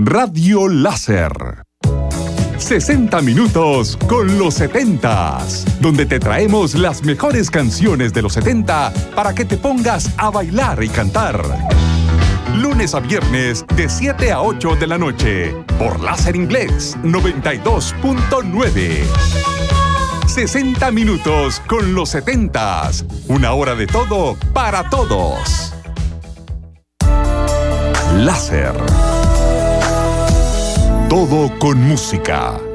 Radio Láser. 60 minutos con los 70s, donde te traemos las mejores canciones de los 70 para que te pongas a bailar y cantar. Lunes a viernes de 7 a 8 de la noche por Láser Inglés 92.9. 60 minutos con los 70s. Una hora de todo para todos. Láser. Todo con música.